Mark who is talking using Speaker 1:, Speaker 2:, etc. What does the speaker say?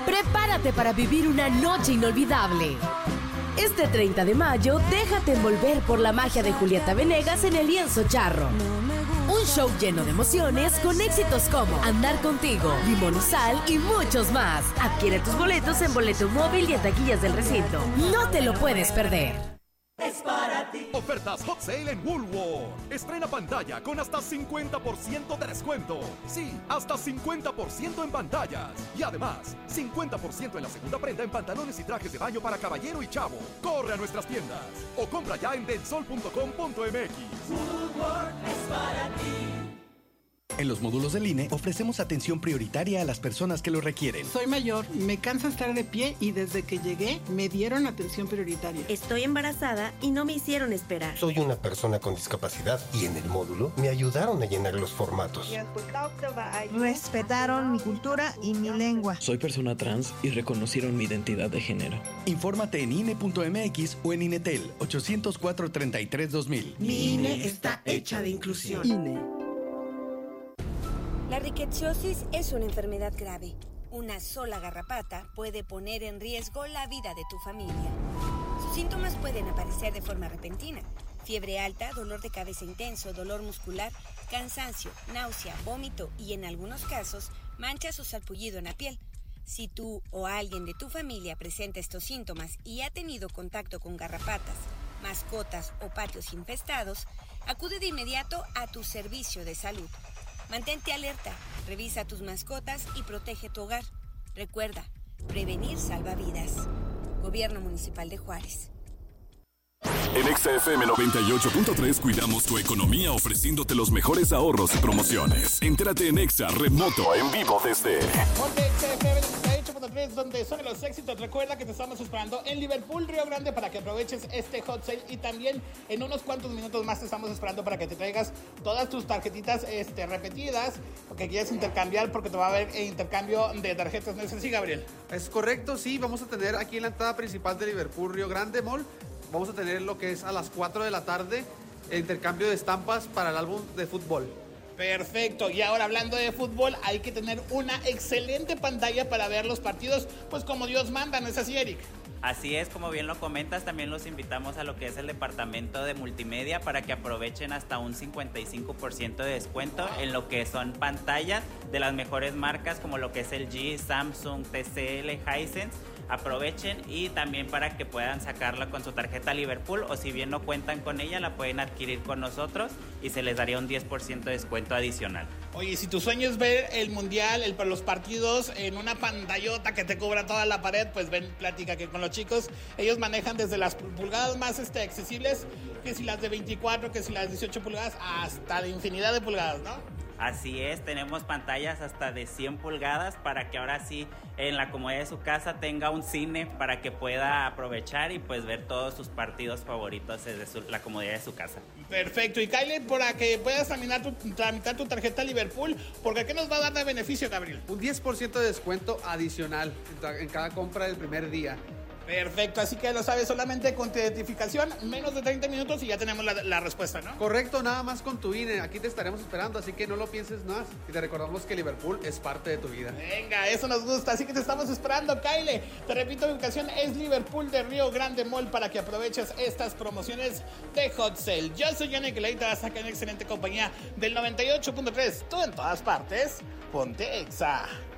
Speaker 1: Prepárate para vivir una noche inolvidable. Este 30 de mayo, déjate envolver por la magia de Julieta Venegas en el Lienzo Charro. Un show lleno de emociones con éxitos como Andar Contigo, Limón y Sal y muchos más. Adquiere tus boletos en Boleto Móvil y en taquillas del recinto. No te lo puedes perder.
Speaker 2: Es para ti.
Speaker 3: Ofertas Hot Sale en Woolworth. Estrena pantalla con hasta 50% de descuento. Sí, hasta 50% en pantallas. Y además, 50% en la segunda prenda en pantalones y trajes de baño para caballero y chavo. Corre a nuestras tiendas o compra ya en delsol.com.mx.
Speaker 2: Woolworth es para ti.
Speaker 4: En los módulos del INE ofrecemos atención prioritaria a las personas que lo requieren.
Speaker 5: Soy mayor, me cansa estar de pie y desde que llegué me dieron atención prioritaria.
Speaker 6: Estoy embarazada y no me hicieron esperar.
Speaker 7: Soy una persona con discapacidad y en el módulo me ayudaron a llenar los formatos.
Speaker 8: Respetaron mi cultura y mi lengua.
Speaker 9: Soy persona trans y reconocieron mi identidad de género.
Speaker 4: Infórmate en INE.mx o en INETEL 804-33-2000.
Speaker 5: Mi INE está hecha de inclusión. INE.
Speaker 10: La rickettsiosis es una enfermedad grave. Una sola garrapata puede poner en riesgo la vida de tu familia. Sus síntomas pueden aparecer de forma repentina. Fiebre alta, dolor de cabeza intenso, dolor muscular, cansancio, náusea, vómito y en algunos casos, manchas o sarpullido en la piel. Si tú o alguien de tu familia presenta estos síntomas y ha tenido contacto con garrapatas, mascotas o patios infestados, acude de inmediato a tu servicio de salud. Mantente alerta, revisa a tus mascotas y protege tu hogar. Recuerda, prevenir salva vidas. Gobierno Municipal de Juárez.
Speaker 11: En XFM 98.3 cuidamos tu economía ofreciéndote los mejores ahorros y promociones. Entérate en Exa Remoto en vivo desde
Speaker 12: XFM 98.3, donde son los éxitos. Recuerda que te estamos esperando en Liverpool, Río Grande, para que aproveches este hot sale, y también en unos cuantos minutos más te estamos esperando para que te traigas todas tus tarjetitas repetidas, porque quieres intercambiar, porque te va a haber intercambio de tarjetas. ¿No es así, Gabriel?
Speaker 13: Es correcto, sí. Vamos a tener aquí en la entrada principal de Liverpool, Río Grande Mall, vamos a tener lo que es a las 4 de la tarde el intercambio de estampas para el álbum de fútbol.
Speaker 12: Perfecto, y ahora hablando de fútbol, hay que tener una excelente pantalla para ver los partidos, pues como Dios manda, ¿no es así, Eric?
Speaker 14: Así es, como bien lo comentas, también los invitamos a lo que es el departamento de multimedia para que aprovechen hasta un 55% de descuento en lo que son pantallas de las mejores marcas como lo que es LG, Samsung, TCL, Hisense. Aprovechen, y también para que puedan sacarla con su tarjeta Liverpool, o si bien no cuentan con ella, la pueden adquirir con nosotros y se les daría un 10% de descuento adicional.
Speaker 12: Oye, si tu sueño es ver el mundial, los partidos en una pantallota que te cubra toda la pared, pues ven, plática que con los chicos, ellos manejan desde las pulgadas más accesibles, que si las de 24, que si las de 18 pulgadas, hasta de infinidad de pulgadas, ¿no?
Speaker 14: Así es, tenemos pantallas hasta de 100 pulgadas para que ahora sí en la comodidad de su casa tenga un cine para que pueda aprovechar y pues ver todos sus partidos favoritos desde la comodidad de su casa.
Speaker 12: Perfecto, y Kyle, para que puedas tramitar tu tarjeta Liverpool, porque ¿qué nos va a dar de beneficio, Gabriel?
Speaker 13: Un 10% de descuento adicional en cada compra del primer día.
Speaker 12: Perfecto, así que lo sabes, solamente con tu identificación, menos de 30 minutos y ya tenemos la respuesta, ¿no?
Speaker 13: Correcto, nada más con tu INE, aquí te estaremos esperando, así que no lo pienses más. Y te recordamos que Liverpool es parte de tu vida.
Speaker 12: Venga, eso nos gusta, así que te estamos esperando, Kyle. Te repito, mi ubicación es Liverpool de Río Grande Mall para que aproveches estas promociones de Hot Sale. Yo soy Johnny Clay, hasta acá en excelente compañía del 98.3. Tú en todas partes, ponte Exa.